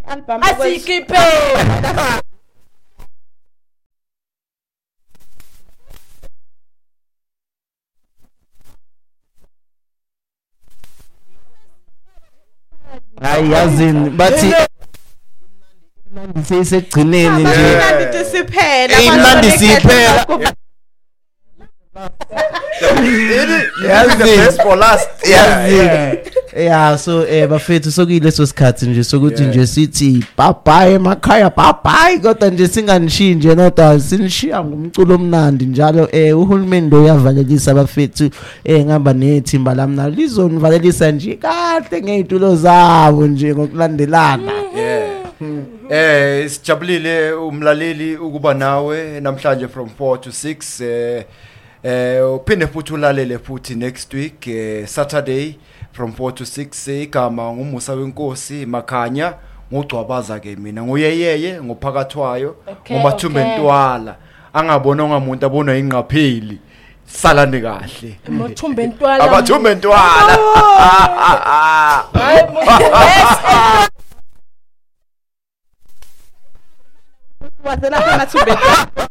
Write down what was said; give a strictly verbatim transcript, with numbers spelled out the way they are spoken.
album asikipe hayi yazini bathi sisegcineni nje imnandi siphela imnandi siphela the best for last. Yeah, yeah. Yeah, so eh bafethu sokuyileso sikhathi nje sokuthi nje sithi bye bye emakhaya bye bye kodwa nje singanishinje nodwa sinishiya ngumculo omnandi njalo eh uhulumeni lo uyavalelisa bafethu eh ngamba nethimba lamna lizonivalelisa nje kahle ngezitulo zabo nje ngokulandelana. Yeah. Eh sijabulile umlaleli ukuba nawe namhlanje from four to six eh eh uphinde futhi ulalele futhi next week eh, Saturday from four to six igama ngumusa wenkosi Makhanya ngogcwabaza ke mina nguyeyeye ngophakathwayo ngomathumbe ntwala angabonwa ngamuntu abonwa inqapheli salane kahle amathumbe ntwala abathumbe ntwala wasela amathumbe